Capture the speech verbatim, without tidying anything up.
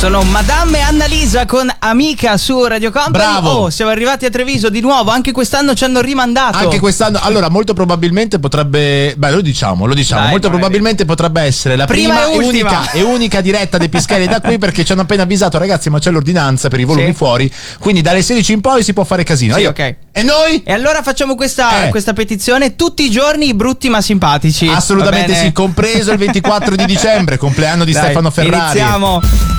Sono Madame e Annalisa con Amica su Radio Company. Bravo. Oh, siamo arrivati a Treviso di nuovo. Anche quest'anno ci hanno rimandato. Anche quest'anno, allora molto probabilmente potrebbe, beh lo diciamo, lo diciamo, Dai, molto magari. probabilmente potrebbe essere la Prima prima, e e ultima. unica e unica diretta dei Pischelli da qui, perché ci hanno appena avvisato, ragazzi, ma c'è l'ordinanza per i volumi Sì. fuori, quindi dalle sedici in poi si può fare casino. Sì, Io- ok. E noi? E allora facciamo questa, Eh. questa petizione tutti i giorni, brutti ma simpatici. Assolutamente Va bene? sì, compreso il ventiquattro di dicembre, compleanno di Dai, Stefano Ferrari. Iniziamo.